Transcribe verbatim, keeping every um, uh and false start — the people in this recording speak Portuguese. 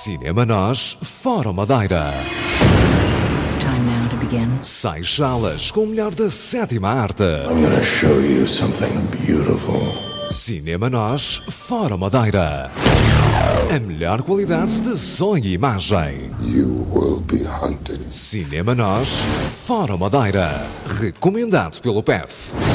Cinema Nós, Fórum Madeira. It's time now to begin. Seis salas com o melhor da sétima arte. I'm gonna show you something beautiful. Cinema Nós, Fórum Madeira. A melhor qualidade de som e imagem. You will be hunted. Cinema Nós, Fórum Madeira. Recomendado pelo P E F.